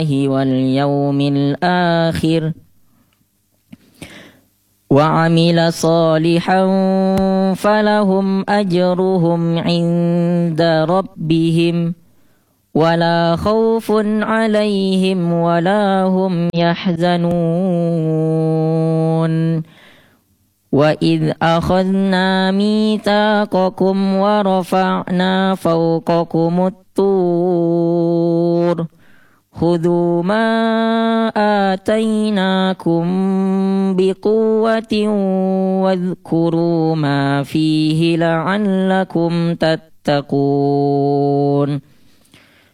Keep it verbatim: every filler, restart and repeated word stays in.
واليوم الآخر وعمل صالحا فلهم أجرهم عند ربهم ولا خوف عليهم ولا هم يحزنون وإذ أخذنا ميثاقكم ورفعنا فوقكم الطور خذوا ما آتيناكم بقوة واذكروا ما فيه لعلكم تتقون